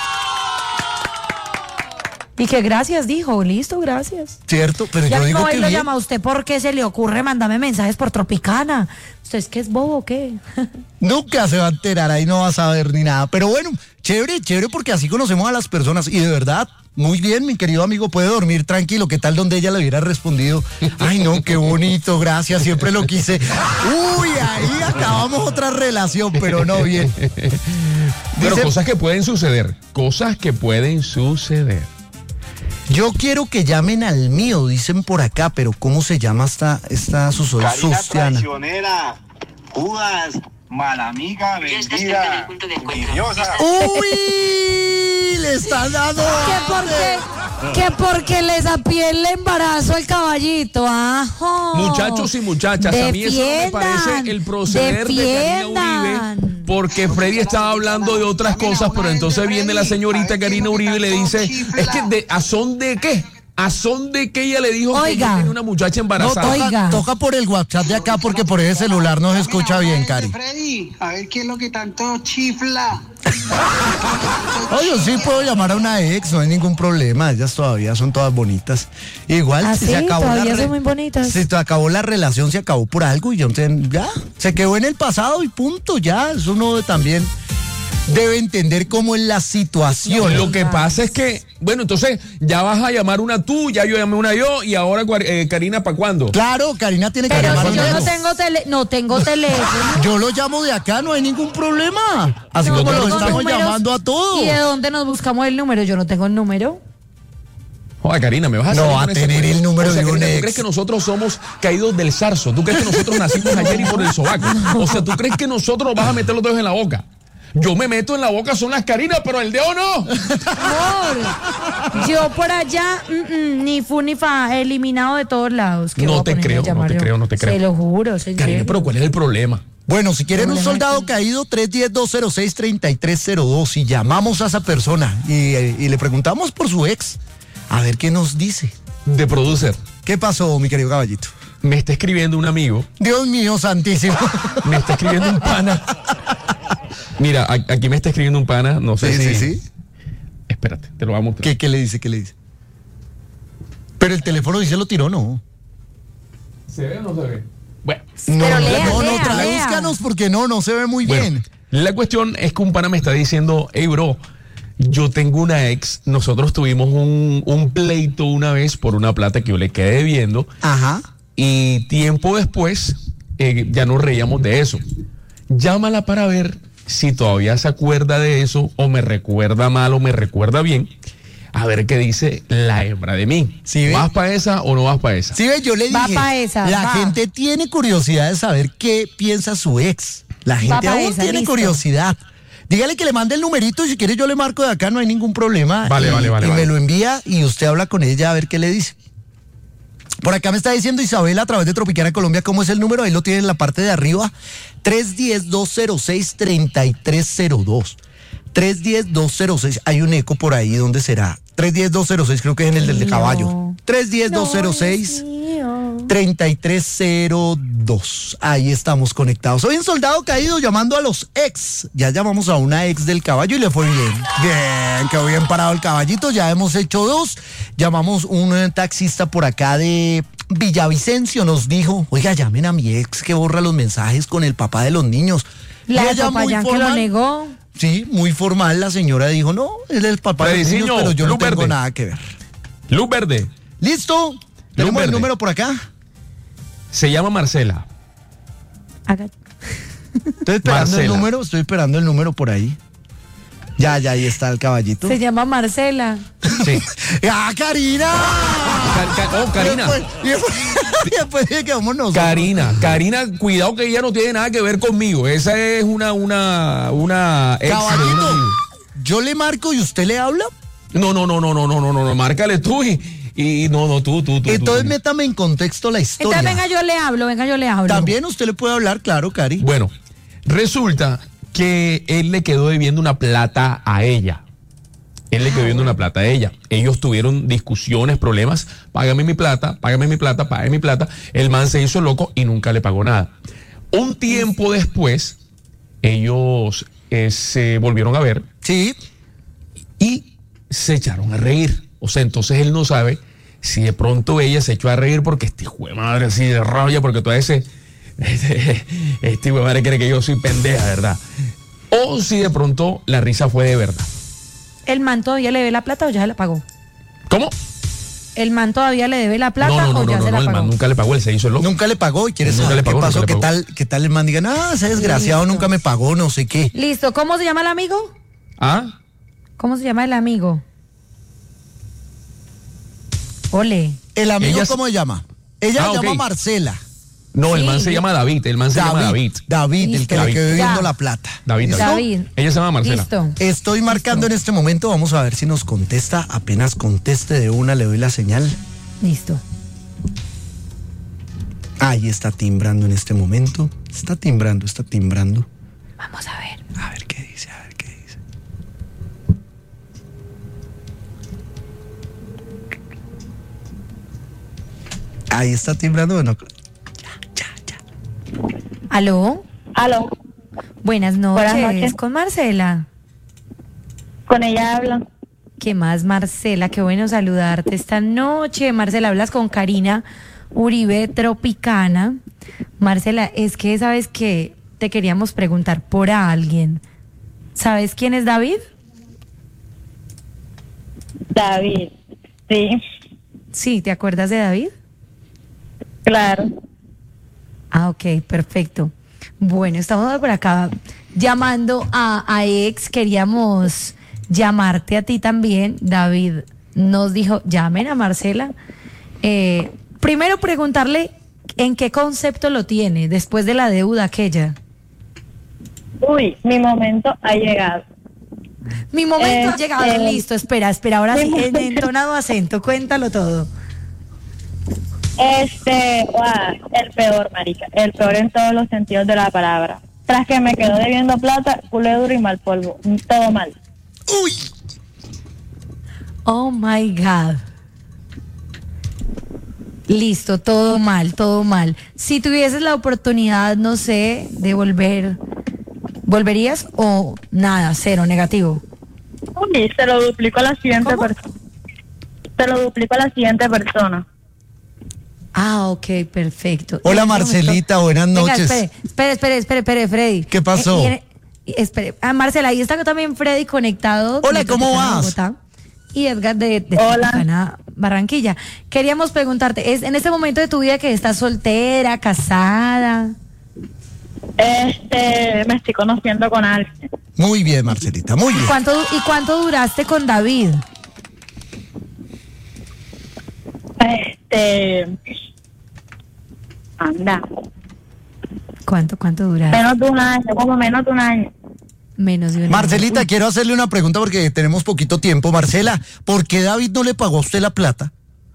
Y que gracias dijo, listo, gracias.
cierto, pero
Ya
yo digo
no,
que
él lo
bien.
llama a usted porque se le ocurre mandarme mensajes por Tropicana. ¿Usted es que es bobo o qué?
Nunca se va a enterar, ahí no va a saber ni nada. Pero bueno, chévere, chévere, porque así conocemos a las personas. Y de verdad, muy bien, mi querido amigo, puede dormir tranquilo. ¿Qué tal donde ella le hubiera respondido? Ay, no, qué bonito, gracias, siempre lo quise. Uy, ahí acabamos otra relación, pero no bien.
Pero
Dice-
cosas que pueden suceder, cosas que pueden suceder.
Yo quiero que llamen al mío, dicen por acá, pero ¿cómo se llama esta, esta Susana?
Karina
Sustiana?
traicionera, Judas, mala amiga,
Ya estás cerca del
vendida,
punto de encuentro.
envidiosa.
¡Uy! Le están dando...
Que porque, que porque le sapié el embarazo al caballito, ajo.
Muchachos y muchachas, a mí eso no me parece el proceder de Karina Uribe, porque Freddy estaba hablando de otras cosas, pero entonces viene la señorita Karina Uribe y le dice, es que de, ¿a son de qué? ¿A son de que ella le dijo que
Oiga.
ella tenía una muchacha
No,
embarazada?
toca,
Oiga.
toca por el WhatsApp de acá porque por ese celular no se escucha bien, Cari.
Freddy, a ver qué es lo que tanto chifla.
Oye, yo sí puedo llamar a una ex, no hay ningún problema, ellas todavía son todas bonitas. Igual,
¿Ah,
si
sí?
se acabó
¿Todavía
la re-
son muy bonitas?
Si se acabó la relación, se acabó por algo y yo no sé, ya, se quedó en el pasado y punto, ya, eso uno también debe entender cómo es la situación.
Lo que pasa es que, bueno, entonces ya vas a llamar una tú, ya yo llamé una yo, y ahora eh, Karina, ¿para cuándo?
Claro, Karina tiene que
Pero
llamar
si yo
una
no
ex.
tengo tele, no tengo teléfono.
Yo lo llamo de acá, no hay ningún problema. Así
No
como lo
tengo
estamos
números.
llamando a todos.
¿Y de dónde nos buscamos el número? Yo no tengo el número.
Joder, Karina, me vas a
No
salir
va
con
a
ese
tener
cuento?
el número
o sea,
de un
Karina, ¿tú
ex.
crees que nosotros somos caídos del zarzo? ¿Tú crees que nosotros nacimos ayer y por el sobaco? O sea, ¿tú crees que nosotros nos vas a meter los dedos en la boca? Yo me meto en la boca, son las Karinas, pero el dedo no.
Amor, yo por allá, mm, mm, ni fu ni fa, eliminado de todos lados. ¿Qué
No
voy a
te
ponerme
creo,
a
no
llamar
te
yo?
creo, no te creo.
Se lo juro, señor.
Karina, pero ¿cuál es el problema?
Bueno, si quieren un
Problema
soldado
que-
caído, tres uno cero, dos cero seis, tres tres cero dos y llamamos a esa persona y, y le preguntamos por su ex, a ver qué nos dice.
De producer.
¿Qué pasó, mi querido caballito?
Me está escribiendo un amigo,
Dios mío santísimo.
me está escribiendo un pana. Mira, a- aquí me está escribiendo un pana, no sé
Sí,
si...
sí, sí.
Espérate, te lo voy a mostrar.
¿Qué, ¿Qué le dice? ¿Qué le dice? Pero el teléfono dice lo tiró, ¿no?
¿Se ve o no se ve? Bueno.
No,
Pero
no,
lea,
no, no,
lea,
tradúzcanos porque no, no se ve muy
Bueno,
bien.
la cuestión es que un pana me está diciendo, hey bro, yo tengo una ex, nosotros tuvimos un, un pleito una vez por una plata que yo le quedé debiendo
Ajá.
y tiempo después eh, ya nos reíamos de eso. Llámala para ver si todavía se acuerda de eso o me recuerda mal o me recuerda bien. A ver qué dice la hembra de mí.
Sí, ve.
¿Vas para esa o no vas para esa?
Sí, ve, yo le
Va
dije,
pa' esa,
la
va.
gente tiene curiosidad de saber qué piensa su ex. La gente
pa'
aún
esa,
tiene
listo.
curiosidad. Dígale que le mande el numerito y si quiere yo le marco de acá, no hay ningún problema.
Vale,
y,
vale, vale,
Y
vale.
me lo envía y usted habla con ella a ver qué le dice. Por acá me está diciendo Isabela a través de Tropicana Colombia cómo es el número, ahí lo tiene en la parte de arriba, tres uno cero, dos cero seis, tres tres cero dos. tres uno cero, dos cero seis, hay un eco por ahí, ¿dónde será? tres uno cero, dos cero seis, creo que es en el del de caballo. tres uno cero, dos cero seis, tres tres cero dos. Ahí estamos conectados. Soy un soldado caído llamando a los ex. Ya llamamos a una ex del caballo y le fue bien. Bien, quedó bien parado el caballito. Ya hemos hecho dos. Llamamos un eh, taxista por acá de Villavicencio. Nos dijo, oiga, llamen a mi ex que borra los mensajes con el papá de los niños. Y
La de
ella muy
Popayán que lo
formal.
negó.
Sí, muy formal. La señora dijo, no, él es el papá de los niños,
Frediciño,
pero yo no
luz
tengo
verde.
nada que ver.
Luz verde.
¿Listo? ¿Tenemos el
verde.
número por acá?
Se llama Marcela.
Haga-
Estoy esperando el
Marcela.
número, estoy esperando el número por ahí. Ya, ya, ahí está el caballito.
Se llama Marcela.
Sí.
¡Ah, Karina!
Ca- ca- oh, Karina.
Y después, y después, y después dije que vamos nosotros.
Karina, Karina, cuidado que ella no tiene nada que ver conmigo. Esa es una, una, una ex de un
Caballito,
amigo.
yo le marco y usted le habla.
No, no, no, no, no, no, no, no, no, márcale tú y, y no, no, tú, tú, tú.
Entonces
tú.
métame en contexto la historia.
Entonces venga yo le hablo, venga yo le hablo.
También usted le puede hablar, claro, Cari.
Bueno, resulta que él le quedó debiendo una plata a ella. Él le quedó debiendo una plata a ella. Ellos tuvieron discusiones, problemas. Págame mi plata, págame mi plata, págame mi plata. El man se hizo loco y nunca le pagó nada. Un tiempo después, ellos eh, se volvieron a ver
Sí.
y se echaron a reír. O sea, entonces él no sabe si de pronto ella se echó a reír porque este hijo de madre así de rabia, porque todo ese este, este hijo de madre cree que yo soy pendeja, ¿verdad? O si de pronto la risa fue de verdad.
¿El man todavía le debe la plata o ya se la pagó?
¿Cómo?
¿El man todavía le debe la plata
No, no,
o
no,
ya
no,
se
no,
la
el
pagó?
man nunca le pagó, él se hizo el loco.
Nunca le pagó y quiere
Nunca
saber
le pagó,
qué pasó,
nunca
qué
le pagó.
tal, qué tal el man diga, no, ese desgraciado
Listo.
nunca me pagó, no sé qué.
Listo, ¿cómo se llama el amigo?
¿Ah?
¿Cómo se llama el amigo? Ole.
¿El amigo
Ella-
cómo se llama? Ella
Ah,
se llama
ok.
Marcela.
No, el
Sí.
man se llama David, el man se llama David.
David, el que
Listo.
le
David.
quedó debiendo
Ya.
la plata.
David, David.
David.
Ella se llama Marcela.
Listo.
Estoy marcando en este momento, vamos a ver si nos contesta. Apenas conteste de una, le doy la señal.
Listo.
Ahí está timbrando en este momento. Está timbrando, está timbrando.
Vamos a ver.
A ver qué dice, a ver qué dice. Ahí está timbrando, bueno.
¿Aló?
Aló,
Buenas noches.
Buenas noches.
Con Marcela.
con ella habla.
¿Qué más, Marcela? Qué bueno saludarte esta noche. Marcela, hablas con Karina Uribe Tropicana. Marcela, es que sabes que te queríamos preguntar por alguien. ¿Sabes quién es David?
David. Sí,
Sí, ¿te acuerdas de David?
claro.
Ah, ok, perfecto. Bueno, estamos por acá llamando a, a ex. Queríamos llamarte a ti también. David nos dijo, llamen a Marcela. Eh, primero preguntarle en qué concepto lo tiene después de la deuda aquella.
Uy, mi momento ha llegado.
Mi momento ha
Este-
llegado, listo, espera, espera, ahora sí, en entonado acento, cuéntalo todo.
Este, guau, el peor, marica, el peor en todos los sentidos de la palabra. Tras que me quedó debiendo plata, culé duro y mal polvo, todo mal.
Uy,
Oh my God. Listo, todo mal, todo mal. Si tuvieses la oportunidad, no sé, de volver, ¿volverías o nada, cero, negativo?
Uy, se lo duplico a la siguiente
¿Cómo?
persona. Se lo duplico a la siguiente persona.
Ah, ok, perfecto.
Hola,
En este
Marcelita, buenas
Venga,
noches.
espere, espere, espere, espere, espere, Freddy.
¿Qué pasó?
Eh, y- y- espere, ah, Marcela, ahí está también Freddy conectado.
Hola,
de
¿cómo
Tropicana,
vas?
Bogotá, y Edgar de, de
Hola.
Tropicana, Barranquilla. Queríamos preguntarte, ¿es en este momento de tu vida que estás soltera, casada?
Este, me estoy conociendo con alguien.
Muy bien, Marcelita, muy bien.
¿Cuánto, ¿Y cuánto duraste con David?
Este, anda,
¿Cuánto, cuánto duraste?
menos de un año, como menos de un año.
Menos de un año.
Marcelita,
Uy,
quiero hacerle una pregunta porque tenemos poquito tiempo. Marcela, ¿por qué David no le pagó a usted la plata?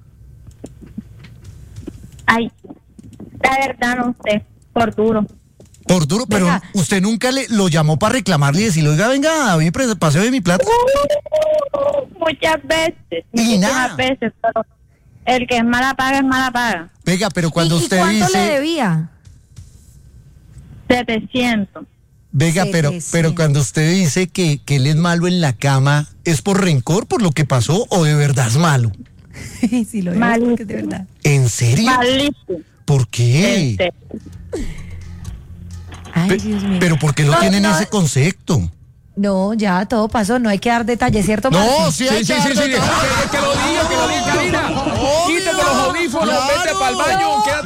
Ay, la verdad no sé, por duro.
Por duro, pero
Venga.
usted nunca le lo llamó para reclamarle y decirle, oiga, venga, David, pre- paseo de mi plata.
Uh, muchas veces,
Y
muchísimas
nada.
veces, pero el que es mala paga es mala paga.
Venga, pero cuando
¿Y, y
usted
cuánto le
dice,
debía?
setecientos.
venga, pero,
setecientos.
pero cuando usted dice que, que él es malo en la cama, ¿es por rencor por lo que pasó o de verdad es malo?
Sí, lo veo,
Malísimo.
porque es de verdad.
¿En serio?
Malísimo.
¿Por qué?
Este,
Ay,
Pe-
Dios mío.
pero ¿por qué lo
No,
tienen
no.
ese concepto?
No, ya todo pasó, no hay que dar detalles, ¿cierto,
No,
Marce?
sí,
Sí,
hay
sí,
que
sí, sí.
dar
Que,
detalles.
que lo diga, que lo diga, Karina.
Obvio.
Quítate los audífonos, vete
Claro.
para el baño, quédate